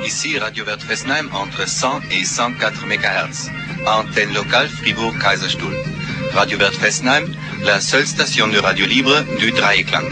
Ici Radio Vert Fessenheim entre 100 et 104 MHz. Antenne locale Fribourg-Kaiserstuhl. Radio Vert Fessenheim, la seule station de radio libre du Dreieckland.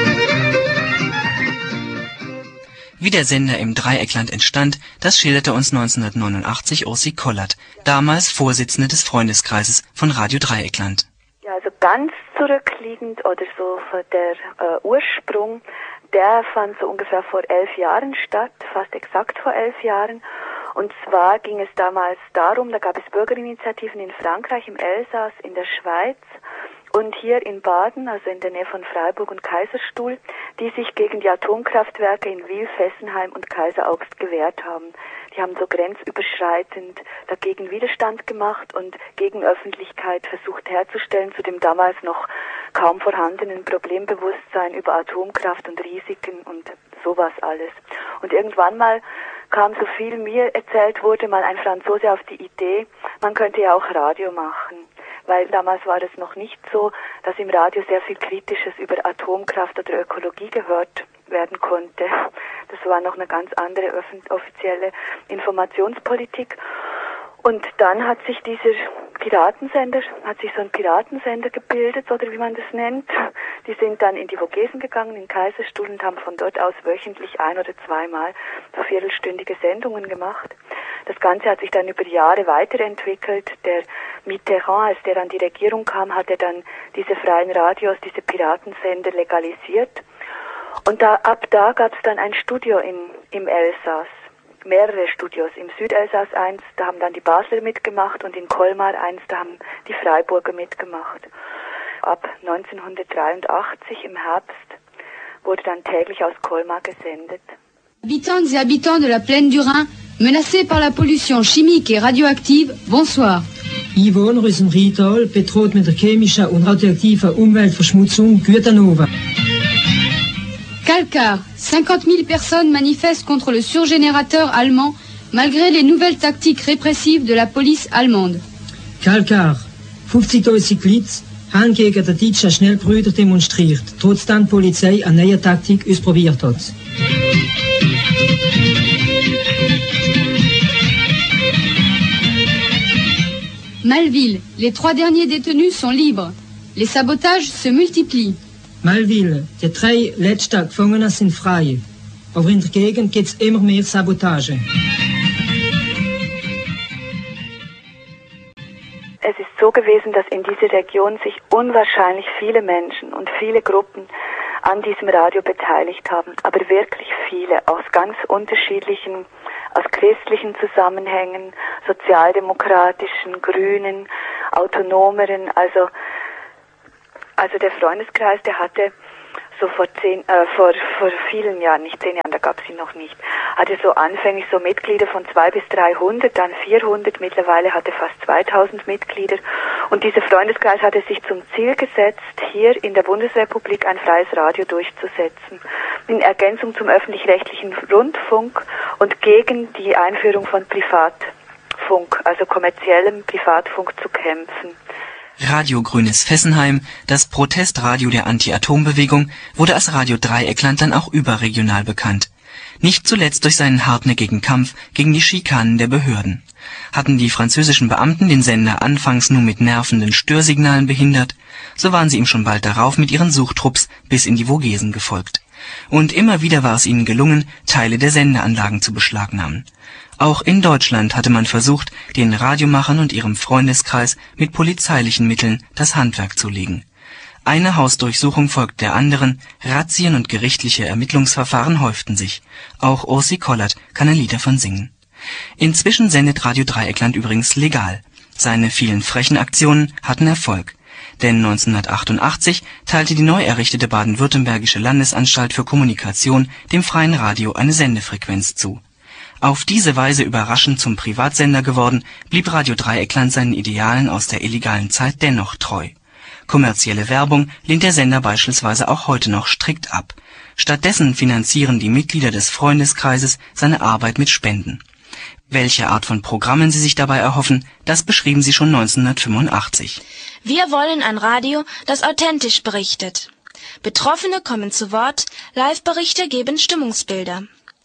Wie der Sender im Dreieckland entstand, das schilderte uns 1989 Ursi Kollert, damals Vorsitzende des Freundeskreises von Radio Dreieckland. Ja, also ganz zurückliegend oder so der Ursprung, der fand so ungefähr vor 11 Jahren statt, fast exakt vor 11 Jahren. Und zwar ging es damals darum, da gab es Bürgerinitiativen in Frankreich, im Elsass, in der Schweiz und hier in Baden, also in der Nähe von Freiburg und Kaiserstuhl, die sich gegen die Atomkraftwerke in Wil, Fessenheim und Kaiseraugst gewehrt haben. Die haben so grenzüberschreitend dagegen Widerstand gemacht und gegen Öffentlichkeit versucht herzustellen zu dem damals noch kaum vorhandenen Problembewusstsein über Atomkraft und Risiken und sowas alles. Und irgendwann mal kam, so viel mir erzählt wurde, mal ein Franzose auf die Idee, man könnte ja auch Radio machen. Weil damals war es noch nicht so, dass im Radio sehr viel Kritisches über Atomkraft oder Ökologie gehört werden konnte. Das war noch eine ganz andere offizielle Informationspolitik. Und dann hat sich so ein Piratensender gebildet, oder wie man das nennt. Die sind dann in die Vogesen gegangen, in Kaiserstuhl, und haben von dort aus wöchentlich 1 oder 2 Mal so viertelstündige Sendungen gemacht. Das Ganze hat sich dann über Jahre weiterentwickelt. Der Mitterrand, als der an die Regierung kam, hat er dann diese freien Radios, diese Piratensender legalisiert. Und ab da gab es dann ein Studio im Elsass. Mehrere Studios. Im Südelsass eins, da haben dann die Basler mitgemacht, und in Colmar eins, da haben die Freiburger mitgemacht. Ab 1983 im Herbst wurde dann täglich aus Colmar gesendet. Habitantes et habitants de la plaine du Rhin, menacés par la pollution chimique et radioactive, bonsoir. Einwohner aus dem Rheintal bedroht mit der chemischen und radioaktiven Umweltverschmutzung Güternova. Kalkar, 50 000 personnes manifestent contre le surgénérateur allemand malgré les nouvelles tactiques répressives de la police allemande. Kalkar, 50.000 Leute haben gegen den deutschen Schnellbrüder demonstriert, trotzdem die Polizei eine neue Taktik ausprobiert hat. Malville, les 3 derniers détenus sont libres. Les sabotages se multiplient. Malville, die 3 letzten Gefangenen sind frei. Aber in der Gegend gibt es immer mehr Sabotage. Es ist so gewesen, dass in dieser Region sich unwahrscheinlich viele Menschen und viele Gruppen an diesem Radio beteiligt haben. Aber wirklich viele, aus ganz unterschiedlichen, aus christlichen Zusammenhängen, sozialdemokratischen, grünen, autonomeren, also der Freundeskreis, der hatte so vor vielen Jahren, nicht 10 Jahren, da gab es ihn noch nicht, hatte so anfänglich so Mitglieder von 200 bis 300, dann 400, mittlerweile hatte fast 2000 Mitglieder. Und dieser Freundeskreis hatte sich zum Ziel gesetzt, hier in der Bundesrepublik ein freies Radio durchzusetzen, in Ergänzung zum öffentlich-rechtlichen Rundfunk und gegen die Einführung von Privatfunk, also kommerziellem Privatfunk, zu kämpfen. Radio Grünes Fessenheim, das Protestradio der Anti-Atom-Bewegung, wurde als Radio Dreieckland dann auch überregional bekannt. Nicht zuletzt durch seinen hartnäckigen Kampf gegen die Schikanen der Behörden. Hatten die französischen Beamten den Sender anfangs nur mit nervenden Störsignalen behindert, so waren sie ihm schon bald darauf mit ihren Suchtrupps bis in die Vogesen gefolgt. Und immer wieder war es ihnen gelungen, Teile der Sendeanlagen zu beschlagnahmen. Auch in Deutschland hatte man versucht, den Radiomachern und ihrem Freundeskreis mit polizeilichen Mitteln das Handwerk zu legen. Eine Hausdurchsuchung folgt der anderen, Razzien und gerichtliche Ermittlungsverfahren häuften sich. Auch Ursi Kollert kann ein Lied davon singen. Inzwischen sendet Radio Dreieckland übrigens legal. Seine vielen frechen Aktionen hatten Erfolg. Denn 1988 teilte die neu errichtete Baden-Württembergische Landesanstalt für Kommunikation dem freien Radio eine Sendefrequenz zu. Auf diese Weise überraschend zum Privatsender geworden, blieb Radio Dreieckland seinen Idealen aus der illegalen Zeit dennoch treu. Kommerzielle Werbung lehnt der Sender beispielsweise auch heute noch strikt ab. Stattdessen finanzieren die Mitglieder des Freundeskreises seine Arbeit mit Spenden. Welche Art von Programmen sie sich dabei erhoffen, das beschrieben sie schon 1985. Wir wollen ein Radio, das authentisch berichtet. Betroffene kommen zu Wort, Live-Berichte geben Stimmungsbilder.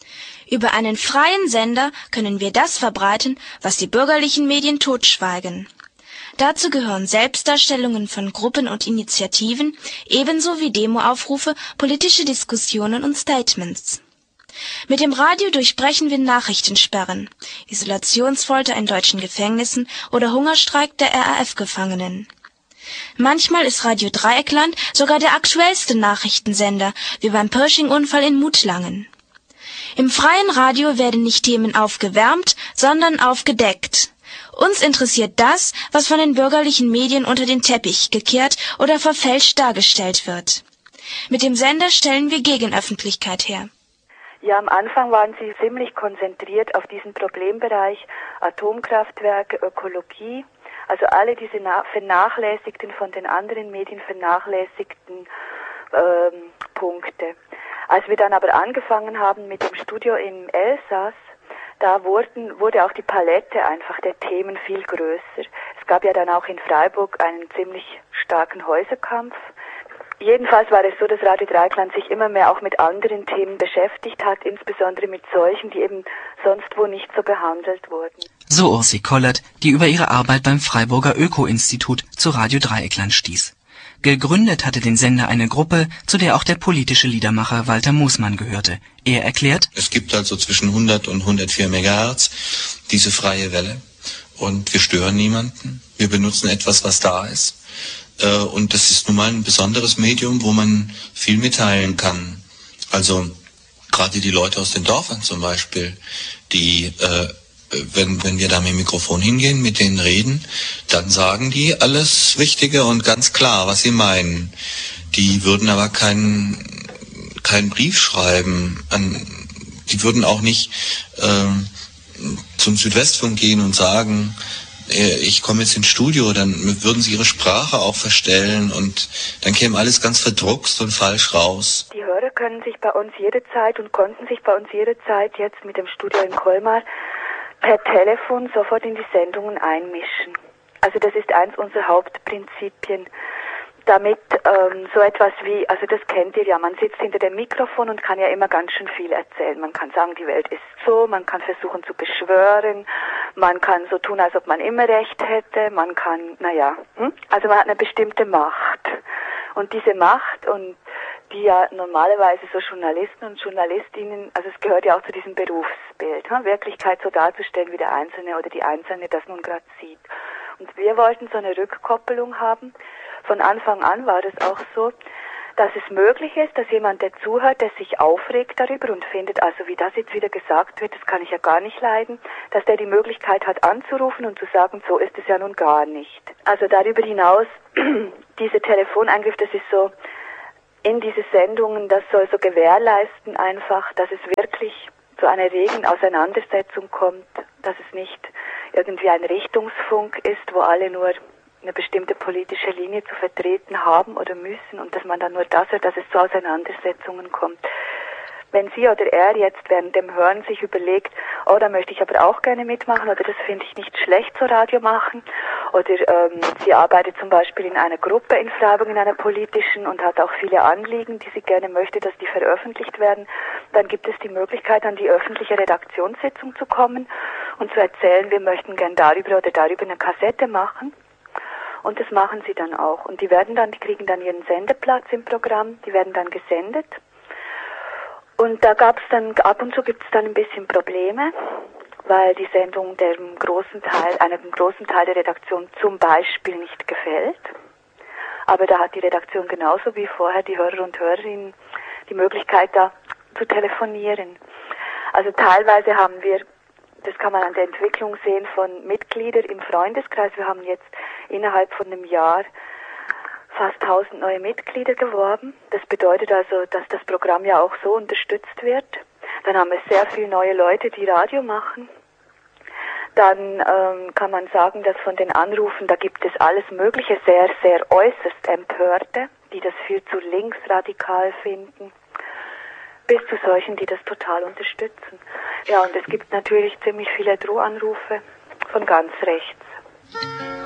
Über einen freien Sender können wir das verbreiten, was die bürgerlichen Medien totschweigen. Dazu gehören Selbstdarstellungen von Gruppen und Initiativen, ebenso wie Demoaufrufe, politische Diskussionen und Statements. Mit dem Radio durchbrechen wir Nachrichtensperren, Isolationsfolter in deutschen Gefängnissen oder Hungerstreik der RAF-Gefangenen. Manchmal ist Radio Dreieckland sogar der aktuellste Nachrichtensender, wie beim Pershing-Unfall in Mutlangen. Im freien Radio werden nicht Themen aufgewärmt, sondern aufgedeckt. Uns interessiert das, was von den bürgerlichen Medien unter den Teppich gekehrt oder verfälscht dargestellt wird. Mit dem Sender stellen wir Gegenöffentlichkeit her. Ja, am Anfang waren Sie ziemlich konzentriert auf diesen Problembereich Atomkraftwerke, Ökologie, also alle diese vernachlässigten, von den anderen Medien vernachlässigten Punkte. Als wir dann aber angefangen haben mit dem Studio im Elsass, da wurde auch die Palette einfach der Themen viel größer. Es gab ja dann auch in Freiburg einen ziemlich starken Häuserkampf. Jedenfalls war es so, dass Radio Dreieckland sich immer mehr auch mit anderen Themen beschäftigt hat, insbesondere mit solchen, die eben sonst wo nicht so behandelt wurden. So Ursi Kollert, die über ihre Arbeit beim Freiburger Öko-Institut zu Radio Dreieckland stieß. Gegründet hatte den Sender eine Gruppe, zu der auch der politische Liedermacher Walter Moosmann gehörte. Er erklärt: Es gibt also zwischen 100 und 104 Megahertz diese freie Welle und wir stören niemanden. Wir benutzen etwas, was da ist. Und das ist nun mal ein besonderes Medium, wo man viel mitteilen kann. Also gerade die Leute aus den Dörfern zum Beispiel, die, wenn wir da mit dem Mikrofon hingehen, mit denen reden, dann sagen die alles Wichtige und ganz klar, was sie meinen. Die würden aber keinen Brief schreiben. Die würden auch nicht zum Südwestfunk gehen und sagen, ich komme jetzt ins Studio, dann würden sie ihre Sprache auch verstellen und dann käme alles ganz verdruckst und falsch raus. Die Hörer können sich bei uns jederzeit und konnten sich bei uns jederzeit jetzt mit dem Studio in Colmar per Telefon sofort in die Sendungen einmischen. Also das ist eins unserer Hauptprinzipien. Damit so etwas wie, also das kennt ihr ja, man sitzt hinter dem Mikrofon und kann ja immer ganz schön viel erzählen. Man kann sagen, die Welt ist so, man kann versuchen zu beschwören, man kann so tun, als ob man immer recht hätte, man kann, also man hat eine bestimmte Macht. Und diese Macht, und die ja normalerweise so Journalisten und Journalistinnen, also es gehört ja auch zu diesem Berufsbild, Wirklichkeit so darzustellen, wie der Einzelne oder die Einzelne das nun gerade sieht. Und wir wollten so eine Rückkoppelung haben. Von Anfang an war es auch so, dass es möglich ist, dass jemand, der zuhört, der sich aufregt darüber und findet, also wie das jetzt wieder gesagt wird, das kann ich ja gar nicht leiden, dass der die Möglichkeit hat anzurufen und zu sagen, so ist es ja nun gar nicht. Also darüber hinaus, dieser Telefoneingriff, das ist so in diese Sendungen, das soll so gewährleisten einfach, dass es wirklich zu einer regen Auseinandersetzung kommt, dass es nicht irgendwie ein Richtungsfunk ist, wo alle nur eine bestimmte politische Linie zu vertreten haben oder müssen und dass man dann nur das hört, dass es zu Auseinandersetzungen kommt. Wenn sie oder er jetzt während dem Hören sich überlegt, oh, da möchte ich aber auch gerne mitmachen oder das finde ich nicht schlecht, so Radio machen, oder sie arbeitet zum Beispiel in einer Gruppe in Freiburg, in einer politischen und hat auch viele Anliegen, die sie gerne möchte, dass die veröffentlicht werden, dann gibt es die Möglichkeit, an die öffentliche Redaktionssitzung zu kommen und zu erzählen, wir möchten gern darüber oder darüber eine Kassette machen. Und das machen sie dann auch. Und die kriegen dann ihren Sendeplatz im Programm, die werden dann gesendet. Und da ab und zu gibt es dann ein bisschen Probleme, weil die Sendung einem großen Teil der Redaktion zum Beispiel nicht gefällt. Aber da hat die Redaktion genauso wie vorher die Hörer und Hörerinnen die Möglichkeit, da zu telefonieren. Also teilweise haben wir, das kann man an der Entwicklung sehen, von Mitgliedern im Freundeskreis. Wir haben jetzt innerhalb von einem Jahr fast 1000 neue Mitglieder geworben. Das bedeutet also, dass das Programm ja auch so unterstützt wird. Dann haben wir sehr viele neue Leute, die Radio machen. Dann kann man sagen, dass von den Anrufen, da gibt es alles Mögliche, sehr, sehr äußerst Empörte, die das viel zu linksradikal finden, bis zu solchen, die das total unterstützen. Ja, und es gibt natürlich ziemlich viele Drohanrufe von ganz rechts.